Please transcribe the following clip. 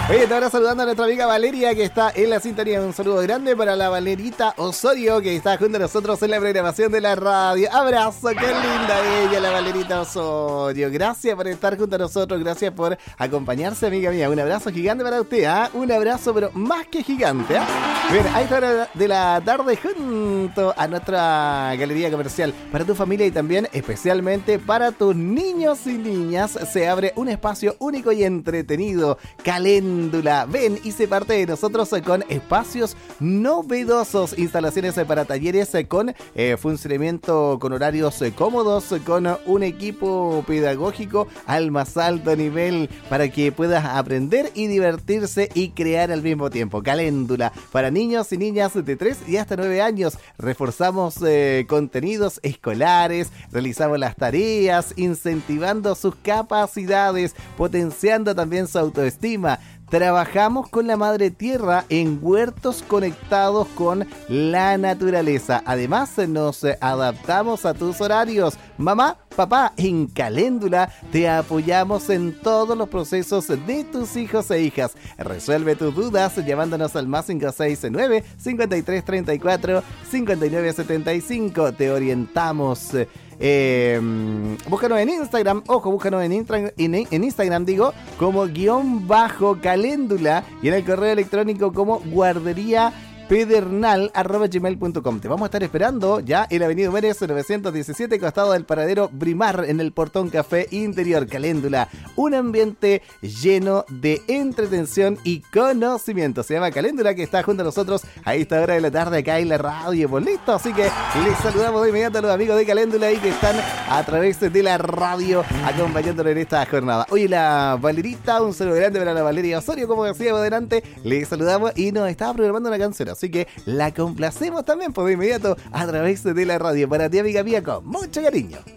Oye, te ahora saludando a nuestra amiga Valeria que está en la sintonía. Un saludo grande para la Valerita Osorio que está junto a nosotros en la programación de la radio. Abrazo, qué linda ella, la Valerita Osorio. Gracias por estar junto a nosotros, gracias por acompañarse, amiga mía. Un abrazo gigante para usted, ¿ah? Un abrazo, pero más que gigante, ¿ah? Bien, a esta hora de la tarde junto a nuestra galería comercial. Para tu familia y también especialmente para tus niños y niñas se abre un espacio único y entretenido. Caléndula, ven y sé parte de nosotros con espacios novedosos, instalaciones para talleres con funcionamiento con horarios cómodos, con un equipo pedagógico al más alto nivel para que puedas aprender y divertirse y crear al mismo tiempo. Caléndula, para niños y niñas de 3 y hasta 9 años. Reforzamos contenidos escolares, realizamos las tareas, incentivando sus capacidades, potenciando también su autoestima. Trabajamos con la madre tierra en huertos conectados con la naturaleza. Además, nos adaptamos a tus horarios. Mamá, papá, en Caléndula te apoyamos en todos los procesos de tus hijos e hijas. Resuelve tus dudas llamándonos al más 569 5334 5975. Te orientamos. Búscanos en Instagram, ojo, búscanos en Instagram, digo, como _caléndula y en el correo electrónico como guarderíapedernal@gmail.com. Te vamos a estar esperando ya en la avenida Humérez 917, costado del paradero Brimar, en el Portón Café Interior. Caléndula, un ambiente lleno de entretención y conocimiento. Se llama Caléndula, que está junto a nosotros a esta hora de la tarde acá en la radio. Pues listo, así que les saludamos de inmediato a los amigos de Caléndula y que están a través de la radio acompañándonos en esta jornada. Oye, la Valerita, un saludo grande para la Valeria Osorio, como decíamos adelante, les saludamos y nos estaba programando una canción. Así que la complacemos también por de inmediato a través de la radio. Para ti, amiga mía, con mucho cariño.